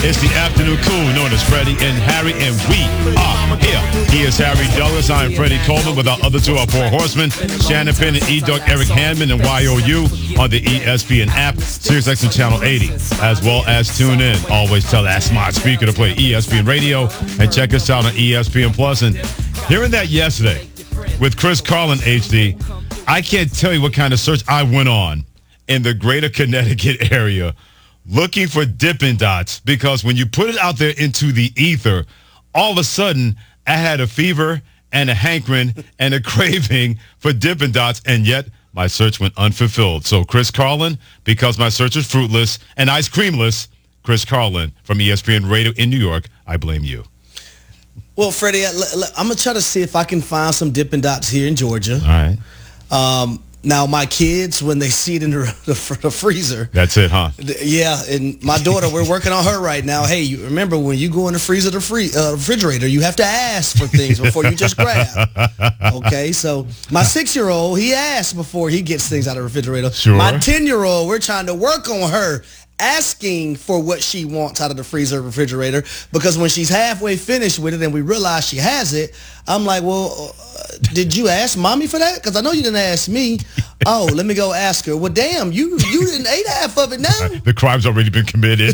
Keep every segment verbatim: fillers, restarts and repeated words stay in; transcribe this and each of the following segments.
It's the afternoon cool known as Freddie and Harry, and we are here. He is Harry Douglas. I am Freddie Coleman with our other two, our four horsemen, Shannon Penn and E-Dog Eric Handman and Y O U on the E S P N app, SiriusXM Channel eighty, as well as tune in. Always tell that smart speaker to play E S P N Radio and check us out on E S P N Plus. And hearing that yesterday with Chris Carlin, H D, I can't tell you what kind of search I went on in the greater Connecticut area looking for Dippin' Dots, because when you put it out there into the ether, all of a sudden I had a fever and a hankering and a craving for Dippin' Dots, and yet my search went unfulfilled. So Chris Carlin, because my search is fruitless and ice creamless, Chris Carlin from E S P N Radio in New York, I blame you. Well, Freddie, I'm going to try to see if I can find some Dippin' Dots here in Georgia. All right. Um, now, my kids, when they see it in the, the, the freezer. That's it, huh? Yeah, and my daughter, we're working on her right now. Hey, you remember when you go in the freezer, the free, uh, refrigerator, you have to ask for things before you just grab. Okay, so my six-year-old, he asks before he gets things out of the refrigerator. Sure. My ten-year-old, we're trying to work on her asking for what she wants out of the freezer or refrigerator, because when she's halfway finished with it and we realize she has it, I'm like, well, uh, did you ask mommy for that? Because I know you didn't ask me. Oh, let me go ask her. Well, damn, you you didn't ate half of it now. The crime's already been committed.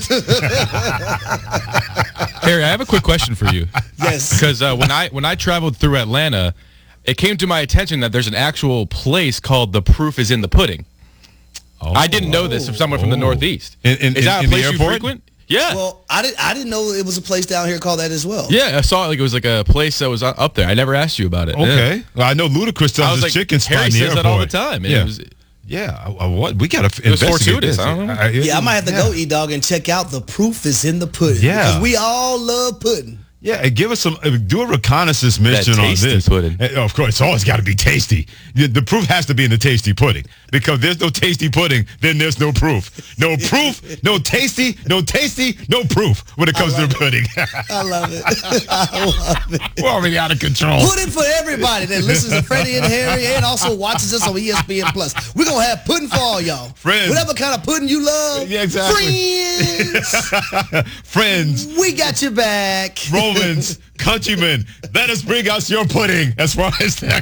Harry, I have a quick question for you. Yes. Because uh, when I when I traveled through Atlanta, it came to my attention that there's an actual place called The Proof is in the Pudding. Oh, I didn't know this from someone oh. from the Northeast. In, in, is that in, a place in you frequent? Yeah. Well, I didn't. I didn't know it was a place down here called that as well. Yeah, I saw it like it was like a place that was up there. I never asked you about it. Okay. Yeah. Well, I know Ludacris tells his like, chicken spot Harry in the says airport. that all the time. And yeah. It was, yeah. Uh, what we got to It was investigate fortuitous. this. I don't know. I, Yeah, I might have to yeah. go, E-Dog, and check out The Proof is in the Pudding. Yeah. Because we all love pudding. Yeah, and give us some, uh, do a reconnaissance mission on tasty this. pudding. Uh, of course, it's always got to be tasty. The, the proof has to be in the tasty pudding, because there's no tasty pudding, then there's no proof. No proof, no tasty, no tasty, no proof when it comes to the it. pudding. I love it. I love it. We're already out of control. Pudding for everybody that listens to Freddie and Harry and also watches us on E S P N Plus. We're going to have pudding for all y'all. Friends. Whatever kind of pudding you love. Yeah, exactly. Friends. Friends. We got your back. Romans, countrymen, let us bring us your pudding as far as that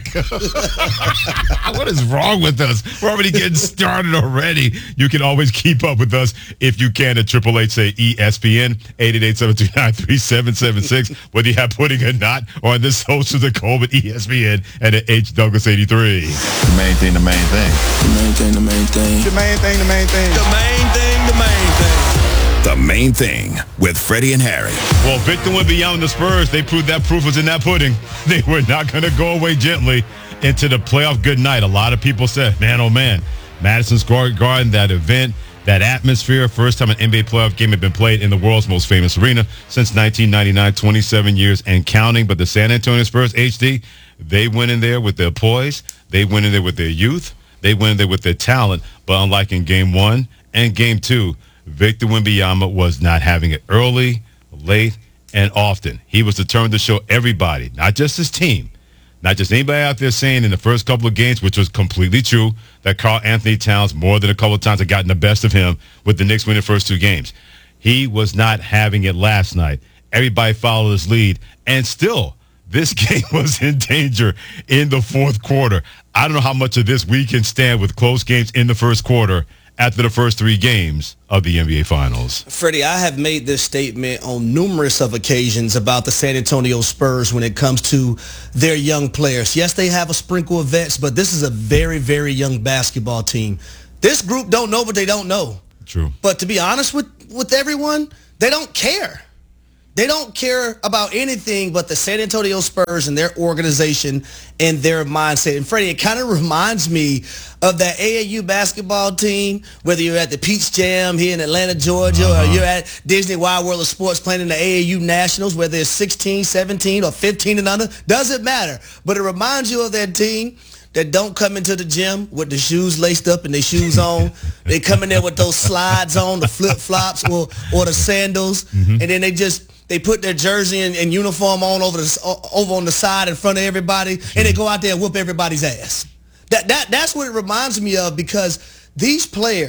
goes. What is wrong with us? We're already getting started already. You can always keep up with us if you can at triple eight say E S P N, eight eight eight, seven two nine, three seven seven six, whether you have pudding or not, or on the socials at Coleman E S P N and at H Douglas eighty-three. The main thing, the main thing. The main thing, the main thing. The main thing, the main thing. The main thing, the main thing. The Main Thing with Freddie and Harry. Well, Victor went beyond the Spurs. They proved that proof was in that pudding. They were not going to go away gently into the playoff good night. A lot of people said, man, oh, man, Madison Square Garden, that event, that atmosphere, first time an N B A playoff game had been played in the world's most famous arena since nineteen ninety-nine, twenty-seven years and counting. But the San Antonio Spurs, H D, they went in there with their poise. They went in there with their youth. They went in there with their talent. But unlike in game one and game two, Victor Wembanyama was not having it early, late, and often. He was determined to show everybody, not just his team, not just anybody out there saying in the first couple of games, which was completely true, that Karl Anthony Towns more than a couple of times had gotten the best of him with the Knicks winning the first two games. He was not having it last night. Everybody followed his lead, and still, this game was in danger in the fourth quarter. I don't know how much of this we can stand with close games in the first quarter after the first three games of the N B A Finals. Freddie, I have made this statement on numerous of occasions about the San Antonio Spurs when it comes to their young players. Yes, they have a sprinkle of vets, but this is a very, very young basketball team. This group don't know what they don't know. True. But to be honest with, with everyone, they don't care. They don't care about anything but the San Antonio Spurs and their organization and their mindset. And Freddie, it kind of reminds me of that A A U basketball team, whether you're at the Peach Jam here in Atlanta, Georgia, uh-huh. or you're at Disney Wide World of Sports playing in the A A U Nationals, whether it's sixteen, seventeen, or fifteen and under, doesn't matter. But it reminds you of that team that don't come into the gym with the shoes laced up and their shoes on. They come in there with those slides on, the flip-flops or, or the sandals, mm-hmm. and then they just... They put their jersey and, and uniform on over the over on the side in front of everybody, and they go out there and whoop everybody's ass. That that that's what it reminds me of, because these players,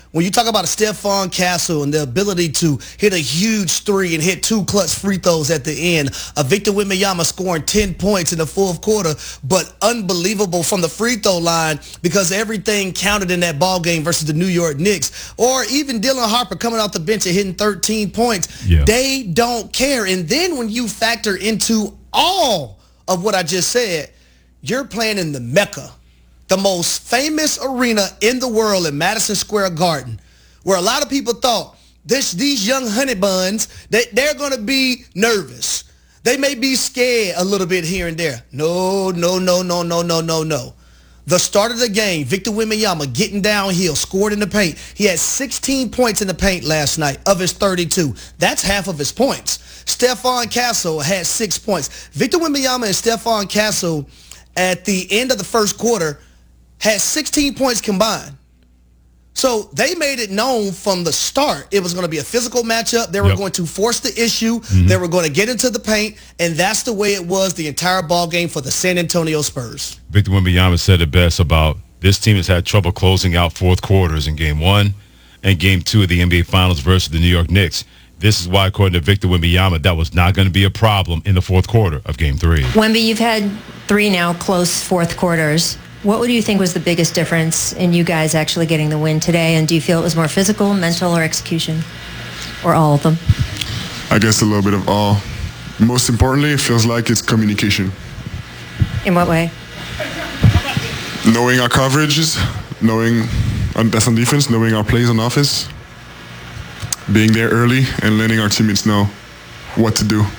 when you talk about a Stephon Castle and the ability to hit a huge three and hit two clutch free throws at the end, a Victor Wembanyama scoring ten points in the fourth quarter, but unbelievable from the free throw line because everything counted in that ball game versus the New York Knicks, or even Dylan Harper coming off the bench and hitting thirteen points. Yeah. They don't care. And then when you factor into all of what I just said, you're playing in the Mecca, the most famous arena in the world in Madison Square Garden, where a lot of people thought this, these young honey buns, they, they're going to be nervous. They may be scared a little bit here and there. No, no, no, no, no, no, no, no. The start of the game, Victor Wembanyama getting downhill, scored in the paint. He had sixteen points in the paint last night of his thirty-two. That's half of his points. Stephon Castle had six points. Victor Wembanyama and Stephon Castle at the end of the first quarter had sixteen points combined. So they made it known from the start it was going to be a physical matchup. They were Yep. going to force the issue. Mm-hmm. They were going to get into the paint, and that's the way it was the entire ball game for the San Antonio Spurs. Victor Wembanyama said it best about this team has had trouble closing out fourth quarters in game one and game two of the N B A Finals versus the New York Knicks. This is why, according to Victor Wembanyama, that was not going to be a problem in the fourth quarter of game three. Wemby, you've had three now close fourth quarters. What would you think was the biggest difference in you guys actually getting the win today? And do you feel it was more physical, mental, or execution? Or all of them? I guess a little bit of all. Most importantly, it feels like it's communication. In what way? Knowing our coverages, knowing our best on defense, knowing our plays on offense, being there early and letting our teammates know what to do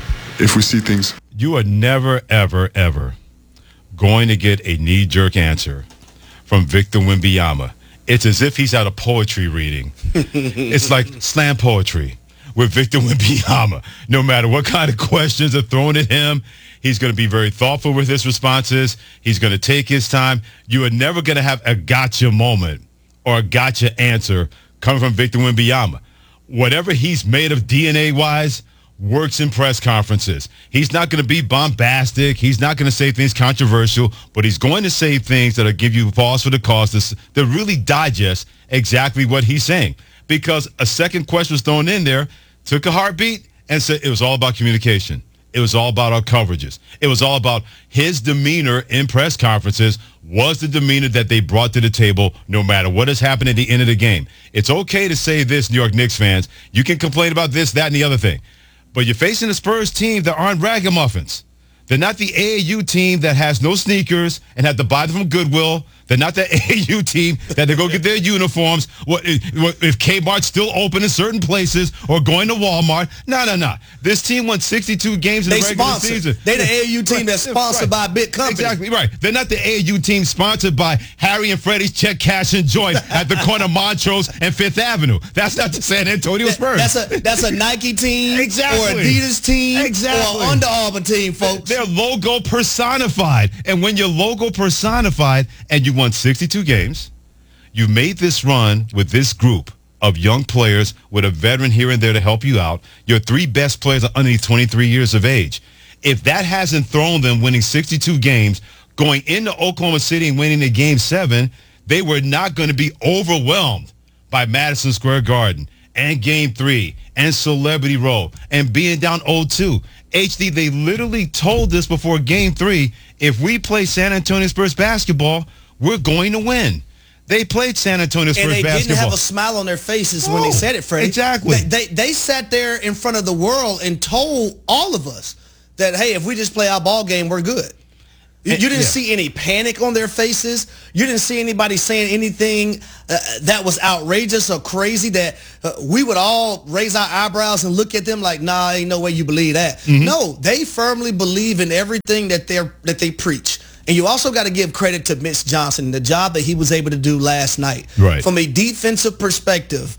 if we see things. You are never, ever, ever going to get a knee-jerk answer from Victor Wembanyama. It's as if he's at a poetry reading. It's like slam poetry with Victor Wembanyama. No matter what kind of questions are thrown at him, he's going to be very thoughtful with his responses. He's going to take his time. You are never going to have a gotcha moment or a gotcha answer coming from Victor Wembanyama. Whatever he's made of D N A-wise works in press conferences. He's not going to be bombastic. He's not going to say things controversial, but he's going to say things that'll give you pause for the cause to, to really digest exactly what he's saying. Because a second question was thrown in there, took a heartbeat, and said it was all about communication. It was all about our coverages. It was all about his demeanor in press conferences was the demeanor that they brought to the table no matter what has happened at the end of the game. It's okay to say this, New York Knicks fans. You can complain about this, that, and the other thing. But you're facing a Spurs team that aren't ragamuffins. They're not the A A U team that has no sneakers and had to buy them from Goodwill. They're not the A A U team that they go get their uniforms. What if Kmart's still open in certain places or going to Walmart? No, no, no. This team won sixty-two games in they the regular sponsor. season. They're the A A U team right, that's sponsored right. by a big company. Exactly, right. They're not the A A U team sponsored by Harry and Freddie's Check Cash and Joint at the corner of Montrose and Fifth Avenue. That's not the San Antonio Spurs. That's a that's a Nike team Exactly. or Adidas team Exactly. or Under Armour team, folks. Their logo personified. And when your logo personified and you won sixty-two games, you made this run with this group of young players with a veteran here and there to help you out. Your three best players are underneath twenty-three years of age. If that hasn't thrown them winning sixty-two games, going into Oklahoma City and winning the game seven, they were not going to be overwhelmed by Madison Square Garden and game three and Celebrity Row and being down oh two. H D, they literally told us before game three, if we play San Antonio Spurs basketball, we're going to win. They played San Antonio Spurs and they basketball. didn't have a smile on their faces No, when they said it, Freddie. exactly. They, they they sat there in front of the world and told all of us that, hey, if we just play our ball game, we're good. You, And- you didn't yeah. see any panic on their faces. You didn't see anybody saying anything uh, that was outrageous or crazy that uh, we would all raise our eyebrows and look at them like, nah, ain't no way you believe that. Mm-hmm. No, they firmly believe in everything that they're that they preach. And you also got to give credit to Mitch Johnson, the job that he was able to do last night. Right. From a defensive perspective,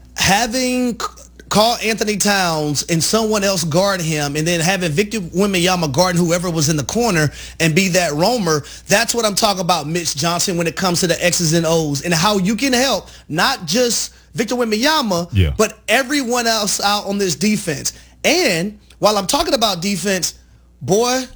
having Karl Anthony Towns and someone else guard him, and then having Victor Wembanyama guard whoever was in the corner and be that roamer, that's what I'm talking about, Mitch Johnson, when it comes to the X's and O's and how you can help not just Victor Wembanyama, Yeah. but everyone else out on this defense. And while I'm talking about defense, boy,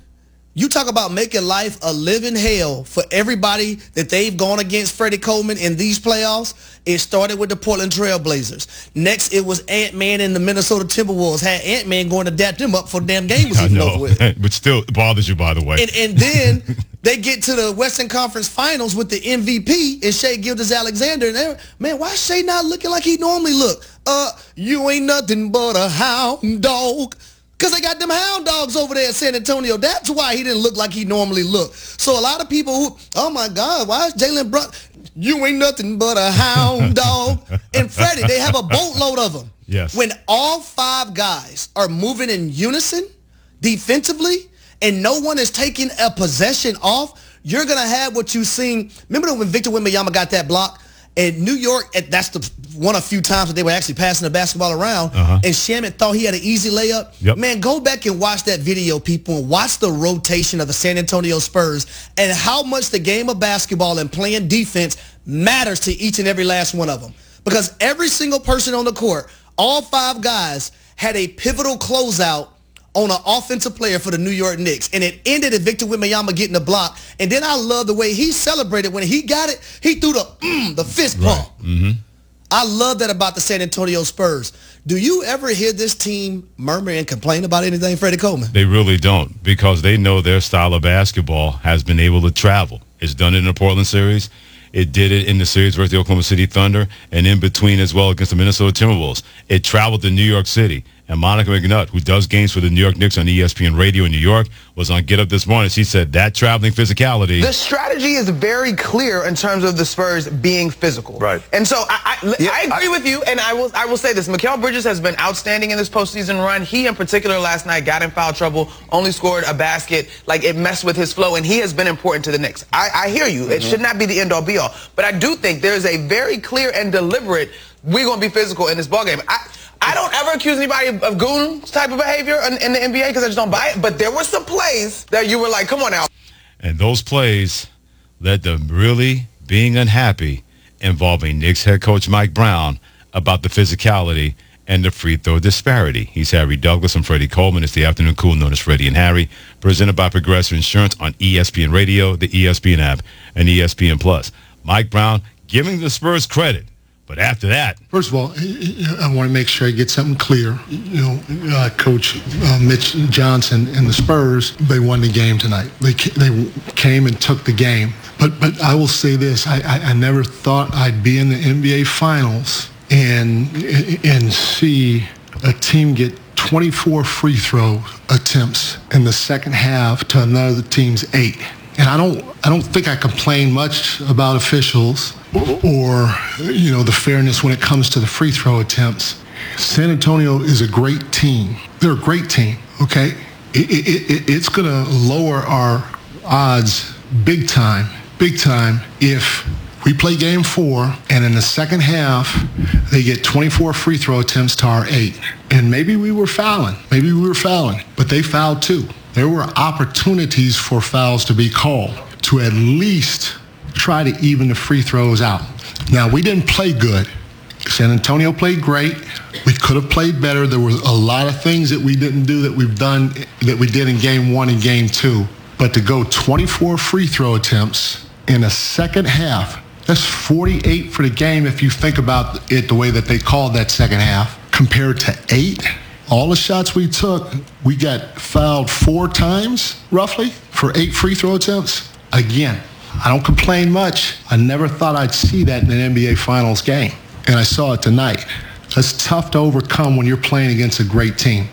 You talk about making life a living hell for everybody that they've gone against Freddie Coleman in these playoffs. It started with the Portland Trail Blazers. Next, it was Ant-Man and the Minnesota Timberwolves. Had Ant-Man going to dap them up for the damn game was I even know, over with. but still it bothers you, by the way. And, and then they get to the Western Conference Finals with the M V P and Shai Gilgeous-Alexander. And they're, man, why is Shai not looking like he normally look? Uh, you ain't nothing but a hound dog. Because they got them hound dogs over there at San Antonio. That's why he didn't look like he normally looked. So a lot of people who, oh, my God, why is Jalen Brunson? You ain't nothing but a hound dog. And Freddie, they have a boatload of them. Yes. When all five guys are moving in unison defensively and no one is taking a possession off, you're going to have what you've seen. Remember when Victor Wembanyama got that block? In New York, that's the one of a few times that they were actually passing the basketball around, uh-huh. and Shamet thought he had an easy layup. Yep. Man, go back and watch that video, people, and watch the rotation of the San Antonio Spurs and how much the game of basketball and playing defense matters to each and every last one of them. Because every single person on the court, all five guys, had a pivotal closeout on an offensive player for the New York Knicks. And it ended in Victor Wembanyama getting the block. And then I love the way he celebrated. When he got it, he threw the mm, the fist pump. Right. Mm-hmm. I love that about the San Antonio Spurs. Do you ever hear this team murmur and complain about anything, Freddie Coleman? They really don't, because they know their style of basketball has been able to travel. It's done it in the Portland series. It did it in the series versus the Oklahoma City Thunder, and in between as well against the Minnesota Timberwolves. It traveled to New York City. And Monica McNutt, who does games for the New York Knicks on E S P N Radio in New York, was on Get Up this morning. She said that traveling physicality. The strategy is very clear in terms of the Spurs being physical. Right. And so I, I, Yeah, I agree I- with you, and I will I will say this. Mikal Bridges has been outstanding in this postseason run. He, in particular, last night got in foul trouble, only scored a basket. Like, it messed with his flow, and he has been important to the Knicks. I, I hear you. It should not be the end-all, be-all. But I do think there's a very clear and deliberate, we're going to be physical in this ballgame. I I don't ever accuse anybody of, of goon type of behavior in, in the N B A because I just don't buy it. But there were some plays that you were like, come on now. And those plays led to really being unhappy involving Knicks head coach Mike Brown about the physicality and the free throw disparity. He's Harry Douglas and Freddie Coleman. It's the Afternoon Cool, known as Freddie and Harry, presented by Progressive Insurance on E S P N Radio, the E S P N app, and E S P N Plus. Mike Brown giving the Spurs credit. But after that, first of all, I want to make sure I get something clear. You know, uh, Coach uh, Mitch Johnson and the Spurs, they won the game tonight. They they came and took the game. But but I will say this: I, I, I never thought I'd be in the N B A Finals and and see a team get twenty-four free throw attempts in the second half to another team's eight. And I don't I don't think I complain much about officials or, you know, the fairness when it comes to the free throw attempts. San Antonio is a great team. They're a great team, okay? It, it, it, it's going to lower our odds big time, big time if we play game four and in the second half they get twenty-four free throw attempts to our eight. And maybe we were fouling. Maybe we were fouling, but they fouled too. There were opportunities for fouls to be called to at least try to even the free throws out. Now, we didn't play good. San Antonio played great. We could have played better. There were a lot of things that we didn't do that we've done that we did in game one and game two. But to go twenty-four free throw attempts in a second half, that's forty-eight for the game if you think about it the way that they called that second half, compared to eight. All the shots we took, we got fouled four times, roughly, for eight free throw attempts. Again, I don't complain much. I never thought I'd see that in an N B A Finals game, and I saw it tonight. That's tough to overcome when you're playing against a great team.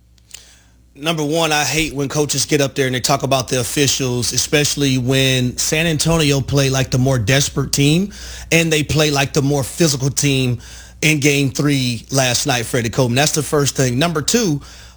Number one, I hate when coaches get up there and they talk about the officials, especially when San Antonio play like the more desperate team and they play like the more physical team in game three last night, Freddie Coleman. That's the first thing. Number two,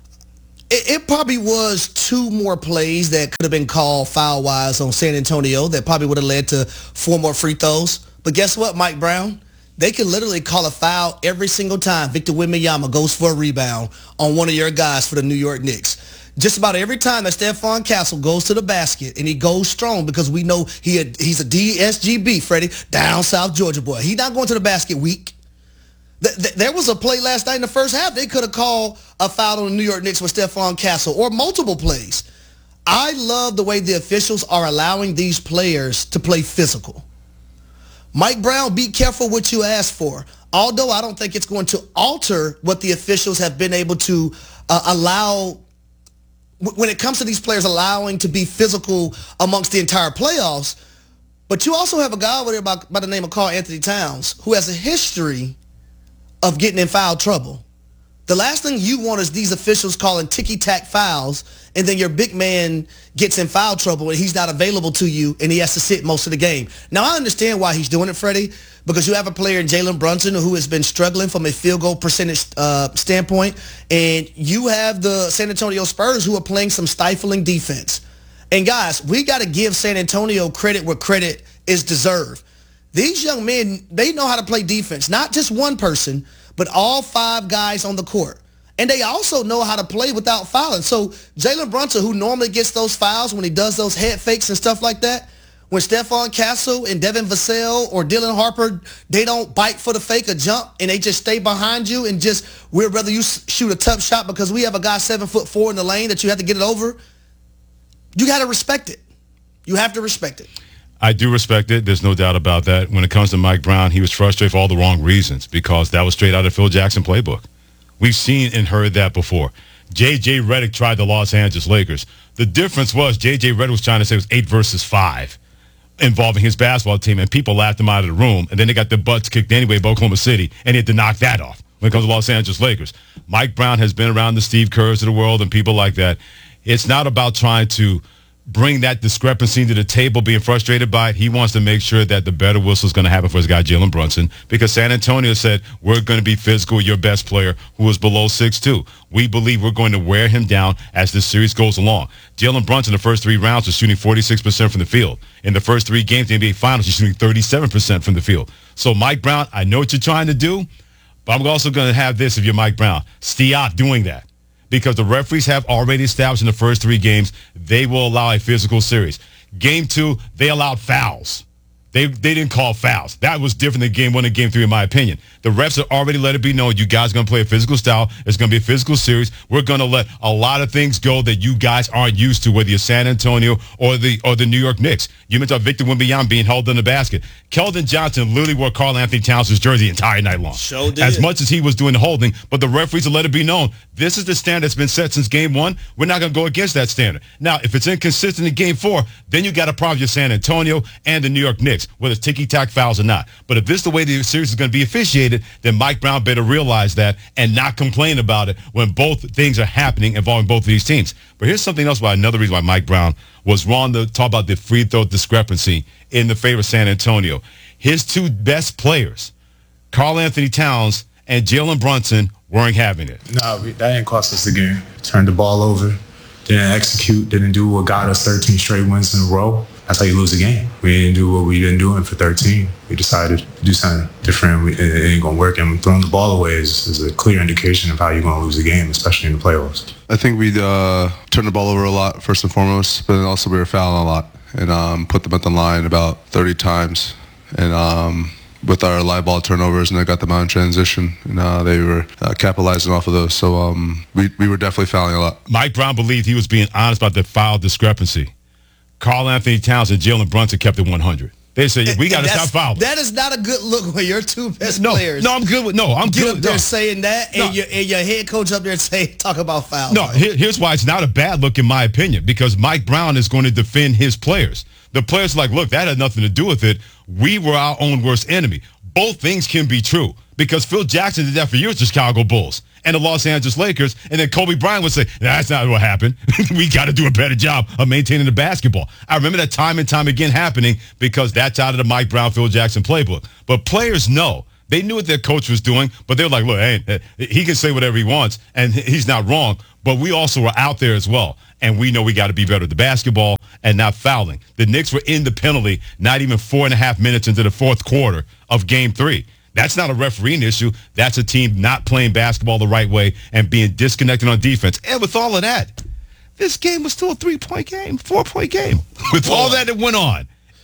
it, it probably was two more plays that could have been called foul-wise on San Antonio that probably would have led to four more free throws. But guess what, Mike Brown? They can literally call a foul every single time Victor Wembanyama goes for a rebound on one of your guys for the New York Knicks. Just about every time that Stephon Castle goes to the basket, and he goes strong because we know he had, he's a D S G B, Freddie, down South Georgia boy. He's not going to the basket weak. Th- th- there was a play last night in the first half. They could have called a foul on the New York Knicks with Stephon Castle, or multiple plays. I love the way the officials are allowing these players to play physical. Mike Brown, be careful what you ask for. Although I don't think it's going to alter what the officials have been able to uh, allow when it comes to these players allowing to be physical amongst the entire playoffs. But you also have a guy over there by, by the name of Karl Anthony Towns who has a history of getting in foul trouble. The last thing you want is these officials calling ticky-tack fouls, and then your big man gets in foul trouble and he's not available to you and he has to sit most of the game. Now, I understand why he's doing it, Freddie, because you have a player in Jalen Brunson who has been struggling from a field goal percentage uh, standpoint, and you have the San Antonio Spurs who are playing some stifling defense. And, guys, we got to give San Antonio credit where credit is deserved. These young men, they know how to play defense, not just one person, but all five guys on the court. And they also know how to play without fouling. So Jalen Brunson, who normally gets those fouls when he does those head fakes and stuff like that, when Stephon Castle and Devin Vassell or Dylan Harper, they don't bite for the fake or jump and they just stay behind you and just, we'd rather you shoot a tough shot because we have a guy seven foot four in the lane that you have to get it over. You got to respect it. You have to respect it. I do respect it. There's no doubt about that. When it comes to Mike Brown, he was frustrated for all the wrong reasons because that was straight out of Phil Jackson playbook. We've seen and heard that before. J J. Redick tried the Los Angeles Lakers. The difference was J J. Redick was trying to say it was eight versus five involving his basketball team, and people laughed him out of the room, and then they got their butts kicked anyway by Oklahoma City, and he had to knock that off when it comes to Los Angeles Lakers. Mike Brown has been around the Steve Kerrs of the world and people like that. It's not about trying to bring that discrepancy to the table, being frustrated by it. He wants to make sure that the better whistle is going to happen for his guy, Jalen Brunson, because San Antonio said, we're going to be physical, your best player, who is below six two. We believe we're going to wear him down as this series goes along. Jalen Brunson, the first three rounds, was shooting forty-six percent from the field. In the first three games, the N B A Finals, he's shooting thirty-seven percent from the field. So, Mike Brown, I know what you're trying to do, but I'm also going to have this if you're Mike Brown. Stop doing that. Because the referees have already established in the first three games, they will allow a physical series. Game two, they allowed fouls. They they didn't call fouls. That was different than game one and game three, in my opinion. The refs have already let it be known, you guys are going to play a physical style. It's going to be a physical series. We're going to let a lot of things go that you guys aren't used to, whether you're San Antonio or the or the New York Knicks. You mentioned Victor Wembanyama being held in the basket. Keldon Johnson literally wore Karl Anthony Towns' jersey the entire night long. So did. As much as he was doing the holding, but the referees have let it be known, this is the standard that's been set since game one. We're not going to go against that standard. Now, if it's inconsistent in game four, then you got a problem with San Antonio and the New York Knicks, whether it's ticky-tack fouls or not. But if this is the way the series is going to be officiated, then Mike Brown better realize that and not complain about it when both things are happening involving both of these teams. But here's something else why another reason why Mike Brown was wrong to talk about the free throw discrepancy in the favor of San Antonio. His two best players, Karl Anthony Towns and Jalen Brunson, weren't having it. No, we, that didn't cost us the game. Turned the ball over, didn't execute, didn't do what got us thirteen straight wins in a row. That's how you lose the game. We didn't do what we didn't do for thirteen. We decided to do something different. We, it, it ain't going to work. And throwing the ball away is, is a clear indication of how you're going to lose the game, especially in the playoffs. I think we uh, turned the ball over a lot, first and foremost, but then also we were fouling a lot and um, put them at the line about thirty times. And um, with our live ball turnovers, and I got them out in transition, and uh, they were uh, capitalizing off of those. So um, we, we were definitely fouling a lot. Mike Brown believed he was being honest about the foul discrepancy. Karl Anthony Towns and Jalen Brunson kept it one hundred. They said, we got to stop fouling. That is not a good look when your two best no, players. No, I'm good with, no, I'm get good. up there no. saying that, and, no. your, and your head coach up there saying, talk about fouls. No, here, here's why it's not a bad look in my opinion, because Mike Brown is going to defend his players. The players are like, look, that had nothing to do with it. We were our own worst enemy. Both things can be true, because Phil Jackson did that for years to Chicago Bulls and the Los Angeles Lakers, and then Kobe Bryant would say, that's not what happened. We got to do a better job of maintaining the basketball. I remember that time and time again happening because that's out of the Mike Brown, Phil Jackson playbook. But players know. They knew what their coach was doing, but they were like, look, hey, he can say whatever he wants, and he's not wrong, but we also were out there as well, and we know we got to be better at the basketball and not fouling. The Knicks were in the penalty not even four and a half minutes into the fourth quarter of game three. That's not a refereeing issue. That's a team not playing basketball the right way and being disconnected on defense. And with all of that, this game was still a three-point game, four-point game. With all that that went on,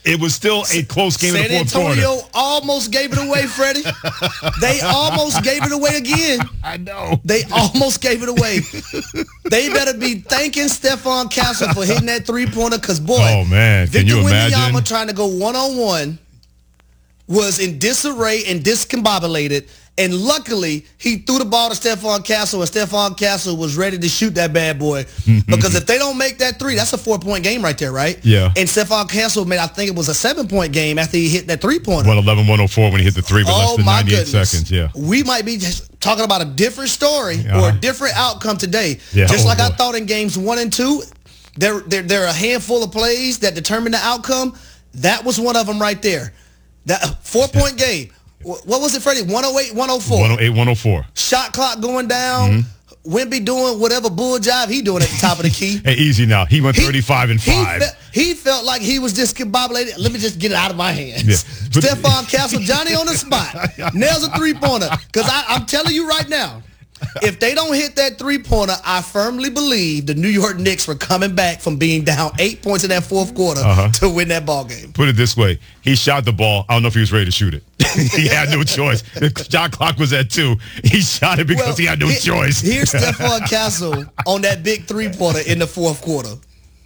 It was still a close game San in the fourth Antonio quarter. almost gave it away, Freddie. They almost gave it away again. I know. They almost gave it away. They better be thanking Stephon Castle for hitting that three-pointer because, boy, oh, man. Can Victor you imagine? Wembanyama trying to go one-on-one was in disarray and discombobulated. And luckily, he threw the ball to Stephon Castle, and Stephon Castle was ready to shoot that bad boy. Because if they don't make that three, that's a four-point game right there, right? Yeah. And Stephon Castle made, I think it was a seven-point game after he hit that three-pointer. one eleven one oh four when he hit the three with Oh, less than my ninety-eight goodness. seconds. Yeah. We might be just talking about a different story Uh-huh. or a different outcome today. Yeah. Just Oh, like I boy. thought in games one and two, there, there, there are a handful of plays that determine the outcome. That was one of them right there. That four-point game. Wh- What was it, Freddie? one oh eight, one oh four one oh eight one oh four Shot clock going down. Mm-hmm. Wemby doing whatever bull jive he doing at the top of the key. Hey, easy now. He went He- thirty-five and He, five. fe- he felt like he was discombobulated. Let me just get it out of my hands. Yeah. But- Stephon Castle, Johnny on the spot, nails a three-pointer. Because I'm telling you right now, if they don't hit that three-pointer, I firmly believe the New York Knicks were coming back from being down eight points in that fourth quarter Uh-huh. to win that ball game. Put it this way. He shot the ball. I don't know if he was ready to shoot it. He had no choice. The shot clock was at two. He shot it because Well, he had no he- choice. Here's Stephon Castle on that big three-pointer in the fourth quarter.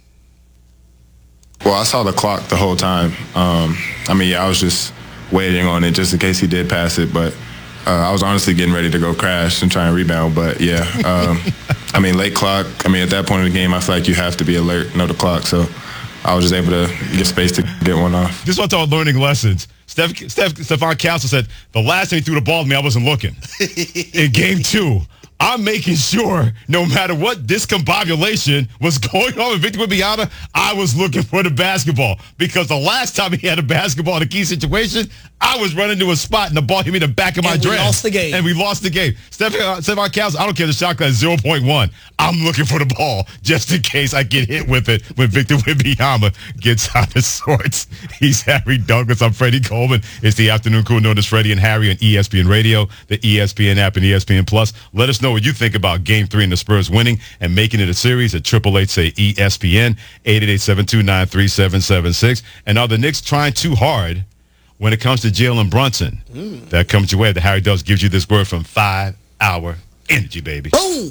Well, I saw the clock the whole time. Um, I mean, yeah, I was just waiting on it just in case he did pass it, but uh, I was honestly getting ready to go crash and try and rebound. But yeah, um, I mean, late clock. I mean, at that point in the game, I feel like you have to be alert, know the clock. So I was just able to get space to get one off. This is what I call learning lessons. Steph, Steph, Stephon Castle said, the last time he threw the ball to me, I wasn't looking. In game two, I'm making sure no matter what discombobulation was going on with Victor Wembanyama, I was looking for the basketball. Because the last time he had a basketball in a key situation, I was running to a spot and the ball hit me in the back of my And we dress. lost the game. And we lost the game. Stephon, Stephon Castle, I don't care the shot clock is zero point one. I'm looking for the ball just in case I get hit with it when Victor Wembanyama gets out of sorts. He's Harry Douglas. I'm Freddie Coleman. It's the afternoon crew known as Freddie and Harry on E S P N Radio, the E S P N app, and E S P N Plus. Let us know what you think about Game three and the Spurs winning and making it a series at eight eight eight, say E S P N, eight eight eight, seven two nine, three seven seven six. And are the Knicks trying too hard when it comes to Jalen Brunson? Mm. That comes your way. The Harry Douglas gives you this word from five hour Energy, baby. Boom!